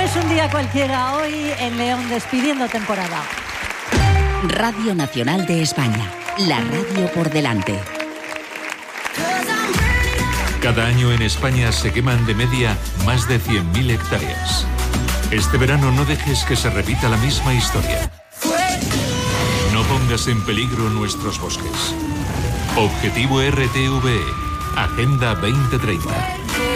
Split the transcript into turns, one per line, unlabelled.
es un día cualquiera hoy en León despidiendo temporada.
Radio Nacional de España, la radio por delante.
Cada año en España se queman de media más de 100.000 hectáreas. Este verano no dejes que se repita la misma historia. No pongas en peligro nuestros bosques. Objetivo RTVE, Agenda 2030.